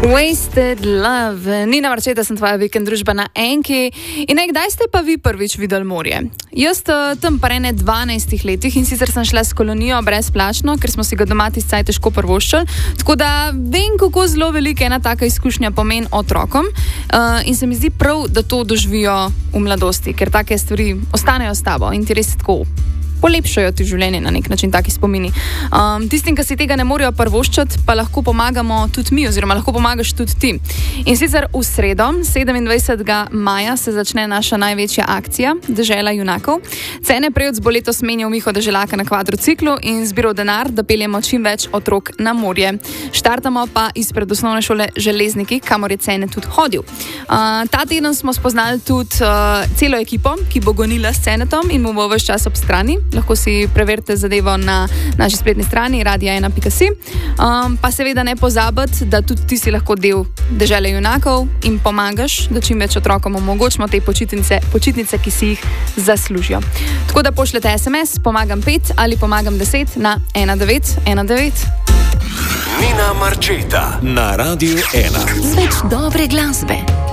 Wasted Love. Nina Marčeta, sem tvoja vikend družba na Enki. In kdaj ste pa vi prvič videli morje? Jaz tam pa ene 12 letih in sicer sem šla s kolonijo brezplačno, ker smo si ga doma tiscaj težko prvoščali. Tako da vem, kako zelo velika ena taka izkušnja pomeni otrokom. In se mi zdi prav, da to doživijo v mladosti, ker take stvari ostanejo s tabo in ti res tako polepšajo ti življenje na nek način, taki spomini. Tistim, ki si tega ne morejo prvoščati, pa lahko pomagamo tudi mi, oziroma lahko pomagaš tudi ti. In sicer v sredo, 27. maja, se začne naša največja akcija Dežela junakov. Cene prejod bo letos menjal Miho Deželaka na kvadrociklu in zbiral denar, da peljemo čim več otrok na morje. Štartamo pa izpred osnovne šole Železniki, kamor je Cene tudi hodil. Ta teden smo spoznali tudi celo ekipo, ki bo gonila s Cenetom in mu bo ves čas ob strani. Lahko si preverite zadevo na naši spletni strani radio1.si. Pa seveda ne pozabiti, da tudi ti si lahko del Dežele junakov in pomagaš, da čim več otrokom omogočimo te počitnice, ki si jih zaslužijo. Tako da pošljete SMS, pomagam 5 ali pomagam 10 na 1919. Nina Marčeta na Radio 1. Več dobre glasbe.